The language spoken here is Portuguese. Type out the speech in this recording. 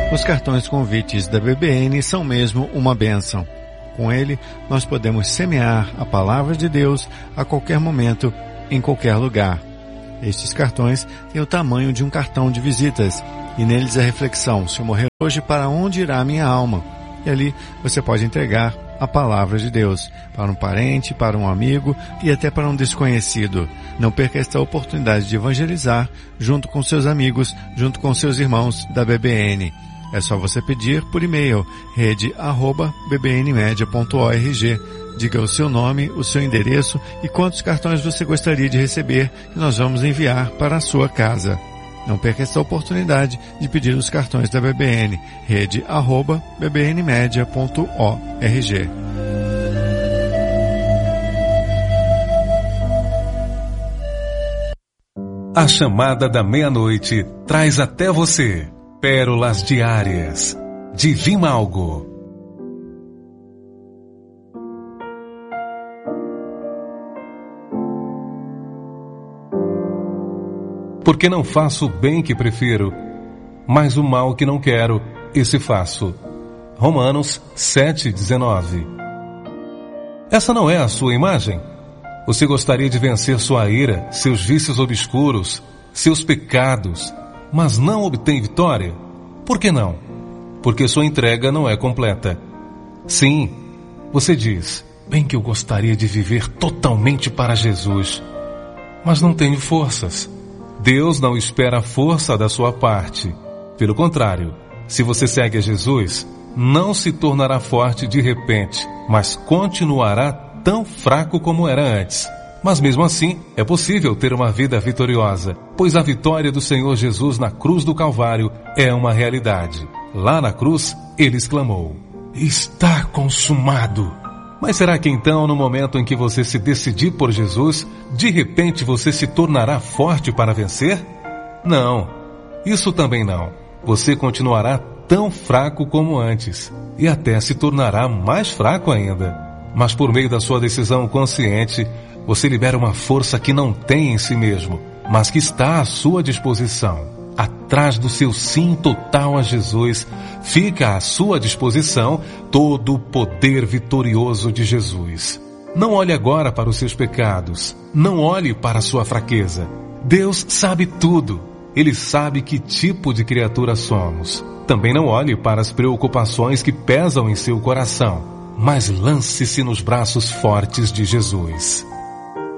Os cartões convites da BBN são mesmo uma bênção. Com ele, nós podemos semear a palavra de Deus a qualquer momento, em qualquer lugar. Estes cartões têm o tamanho de um cartão de visitas, e neles a reflexão: se eu morrer hoje, para onde irá minha alma? E ali você pode entregar a palavra de Deus para um parente, para um amigo e até para um desconhecido. Não perca esta oportunidade de evangelizar junto com seus amigos, junto com seus irmãos da BBN. É só você pedir por e-mail, rede@bbnmedia.org. Diga o seu nome, o seu endereço e quantos cartões você gostaria de receber, que nós vamos enviar para a sua casa. Não perca essa oportunidade de pedir os cartões da BBN, rede@bbnmedia.org. A chamada da meia-noite traz até você pérolas diárias de Vimalgo. Porque não faço o bem que prefiro, mas o mal que não quero, esse faço. Romanos 7:19. Essa não é a sua imagem? Você gostaria de vencer sua ira, seus vícios obscuros, seus pecados, mas não obtém vitória? Por que não? Porque sua entrega não é completa. Sim, você diz: bem que eu gostaria de viver totalmente para Jesus, mas não tenho forças. Deus não espera a força da sua parte. Pelo contrário, se você segue a Jesus, não se tornará forte de repente, mas continuará tão fraco como era antes. Mas mesmo assim, é possível ter uma vida vitoriosa, pois a vitória do Senhor Jesus na cruz do Calvário é uma realidade. Lá na cruz, ele exclamou: está consumado. Mas será que então, no momento em que você se decidir por Jesus, de repente você se tornará forte para vencer? Não, isso também não. Você continuará tão fraco como antes, e até se tornará mais fraco ainda. Mas por meio da sua decisão consciente, você libera uma força que não tem em si mesmo, mas que está à sua disposição. Atrás do seu sim total a Jesus, fica à sua disposição todo o poder vitorioso de Jesus. Não olhe agora para os seus pecados, não olhe para a sua fraqueza. Deus sabe tudo. Ele sabe que tipo de criatura somos. Também não olhe para as preocupações que pesam em seu coração, mas lance-se nos braços fortes de Jesus.